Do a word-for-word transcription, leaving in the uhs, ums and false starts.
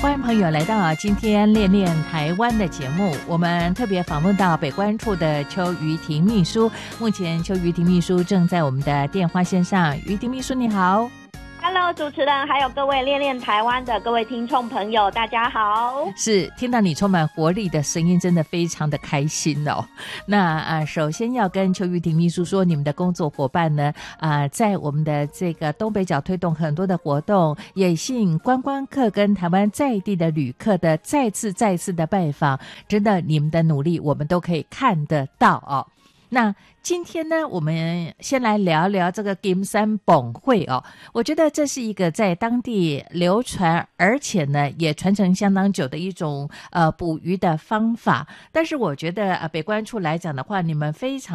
欢迎朋友来到今天练练台湾的节目，我们特别访问到北关处的邱瑜婷秘书。目前邱瑜婷秘书正在我们的电话线上。瑜婷秘书你好。 Hello， 主持人还有各位练练台湾的各位听众朋友，大家好。 是，听到你充满活力的声音，真的非常的开心哦。那啊，首先要跟邱瑜婷秘书说，你们的工作伙伴呢，啊，在我们的这个东北角推动很多的活动，也吸引观光客跟台湾在地的旅客的再次再次的拜访，真的，你们的努力我们都可以看得到哦。那今天呢，我们先来聊聊这个金山本会哦。我觉得这是一个在当地流传，而且呢也传承相当久的一种呃捕鱼的方法。但是我觉得呃北关处来讲的话，你们非常